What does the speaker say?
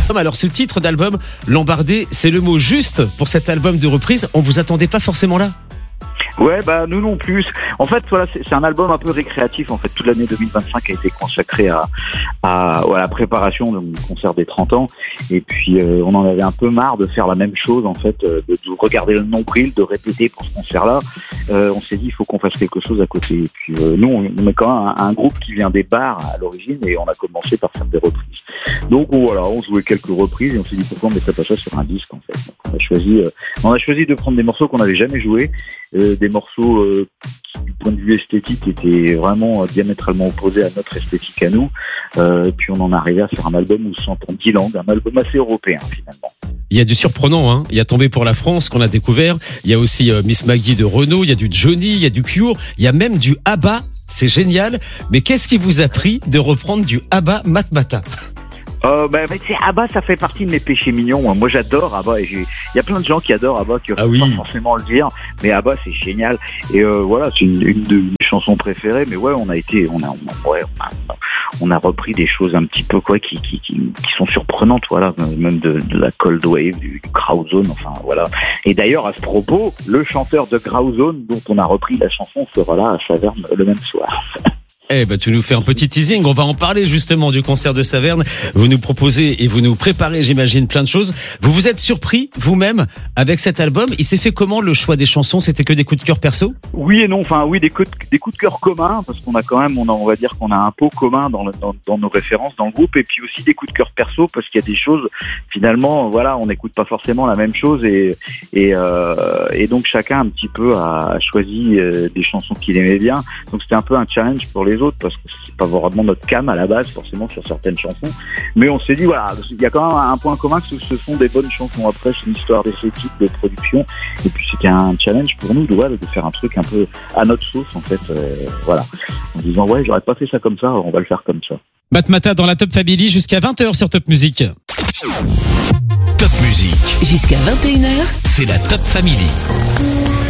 Alors ce titre d'album, Lambardé, c'est le mot juste pour cet album de reprise. On vous attendait pas forcément là? Ouais, bah nous non plus. En fait, voilà, c'est un album un peu récréatif. En fait, toute l'année 2025 a été consacrée à la préparation de mon concert des 30 ans. Et puis, on en avait un peu marre de faire la même chose, en fait, de regarder le nombril, de répéter pour ce concert-là. On s'est dit, il faut qu'on fasse quelque chose à côté. Et puis, nous, on est quand même un groupe qui vient des bars à l'origine et on a commencé par faire des reprises. Donc, voilà, on jouait quelques reprises et on s'est dit, pourquoi on mettrait pas ça sur un disque, en fait. Donc, on a choisi de prendre des morceaux qu'on n'avait jamais joués, des morceaux qui, du point de vue esthétique, étaient vraiment diamétralement opposés à notre esthétique à nous. Et puis on en est arrivé à faire un album où s'entend 10 langues, un album assez européen finalement. Il y a du surprenant, hein. Il y a Tombé pour la France qu'on a découvert. Il y a aussi Miss Maggie de Renaud. Il y a du Johnny, il y a du Cure. Il y a même du ABBA. C'est génial. Mais qu'est-ce qui vous a pris de reprendre du ABBA Matmata? ABBA, ça fait partie de mes péchés mignons. Moi, j'adore ABBA. Il y a plein de gens qui adorent ABBA, qui ne peuvent pas forcément le dire. Mais ABBA, c'est génial. Et voilà, c'est une de mes chansons préférées. Mais ouais, on a repris des choses un petit peu qui sont surprenantes. Voilà, même de la Cold Wave, du Grauzone. Enfin voilà. Et d'ailleurs, à ce propos, le chanteur de Grauzone, dont on a repris la chanson, sera là à Saverne le même soir. Eh ben, tu nous fais un petit teasing. On va en parler justement du concert de Saverne. Vous nous proposez et vous nous préparez, j'imagine, plein de choses. Vous vous êtes surpris vous-même avec cet album. Il s'est fait comment le choix des chansons? C'était que des coups de cœur perso? Oui et non. Enfin, oui, des coups de cœur communs parce qu'on a quand même, on va dire qu'on a un pot commun dans nos références dans le groupe, et puis aussi des coups de cœur perso parce qu'il y a des choses finalement, voilà, on n'écoute pas forcément la même chose et donc chacun un petit peu a choisi des chansons qu'il aimait bien. Donc c'était un peu un challenge pour les autres parce que c'est pas vraiment notre cam à la base forcément sur certaines chansons, mais on s'est dit voilà, il y a quand même un point commun que ce sont des bonnes chansons. Après c'est une histoire d'esthétique, de production, et puis c'était un challenge pour nous de faire un truc un peu à notre sauce en fait, voilà, en disant ouais, j'aurais pas fait ça comme ça, on va le faire comme ça. Matmata dans la Top Family jusqu'à 20h sur Top Music. Top Music jusqu'à 21h, c'est la Top Family.